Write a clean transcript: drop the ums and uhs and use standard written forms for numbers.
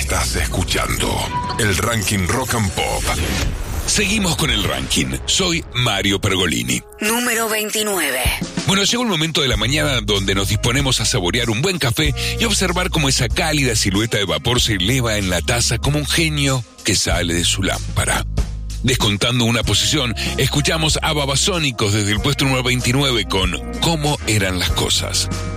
Estás escuchando el Ranking Rock and Pop. Seguimos con el ranking. Soy Mario Pergolini. Número 29. Bueno, llegó el momento de la mañana donde nos disponemos a saborear un buen café y observar cómo esa cálida silueta de vapor se eleva en la taza como un genio que sale de su lámpara. Descontando una posición, escuchamos a Babasónicos desde el puesto número 29 con ¿Cómo eran las cosas?